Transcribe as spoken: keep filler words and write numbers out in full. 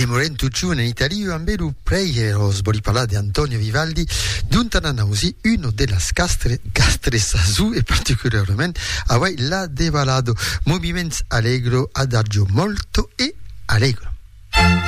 morendo giù in Italia, ambero preiero sboli parlare di Antonio Vivaldi, d'Untananausi, uno delle castre, castre su e particolarmente a voi la devalado, movimento allegro, adagio molto e allegro.